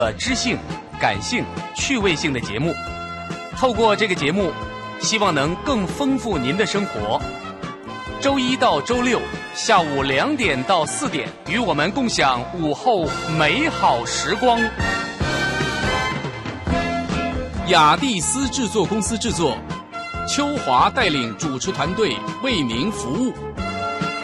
知性、感性、趣味性的节目。透过这个节目，希望能更丰富您的生活。周一到周六下午2点到4点，与我们共享午后美好时光。 雅蒂斯制作公司制作，秋华带领主持团队为您服务。